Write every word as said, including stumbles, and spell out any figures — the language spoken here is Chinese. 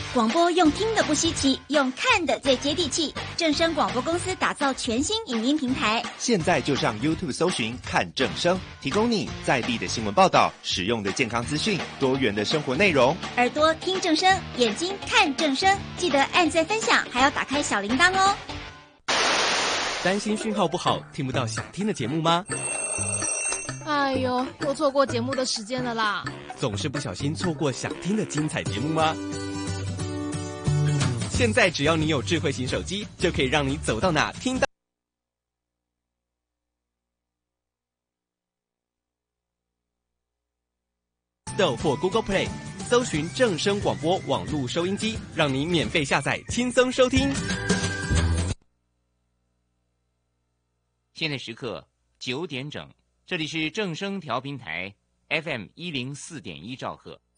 广播用听的不稀奇，用看的最接地气。正声广播公司打造全新影音平台， 现在就上 YouTube 搜寻看正声，提供你在地的新闻报道、实用的健康资讯、多元的生活内容。 耳朵听正声，眼睛看正声，记得按赞分享，还要打开小铃铛哦。 担心讯号不好，听不到想听的节目吗？ 哎呦，又错过节目的时间了啦！ 总是不小心错过想听的精彩节目吗？现在只要你有智慧型手机，就可以让你走到哪听到。Store 或 Google Play 搜寻正声广播网络收音机，让你免费下载，轻松收听。 现在时刻九点整，这里是正声调频台 F M 一零四点一兆赫。